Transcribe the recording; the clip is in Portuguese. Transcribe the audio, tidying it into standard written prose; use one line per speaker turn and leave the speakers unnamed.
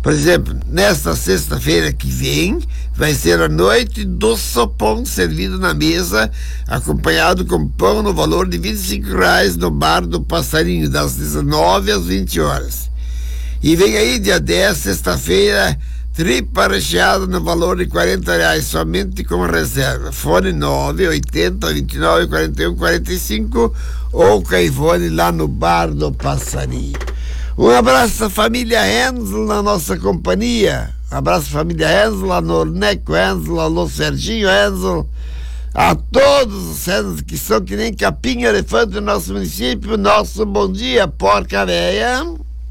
Por exemplo, nesta sexta-feira que vem, vai ser a noite do sopão servido na mesa, acompanhado com pão no valor de R$ 25 no Bar do Passarinho, das 19 às 20 horas. E vem aí, dia 10, sexta-feira, tripa recheada no valor de R$ 40, somente com reserva. Fone 980 29 41 45 ou Caivone lá no Bar do Passarinho. Um abraço à família Hensel na nossa companhia. Um abraço à família Hensel, alô Neco Hensel, alô Serginho Hensel, a todos os Hensel que são que nem capim elefante no nosso município. Nosso bom dia, porca véia.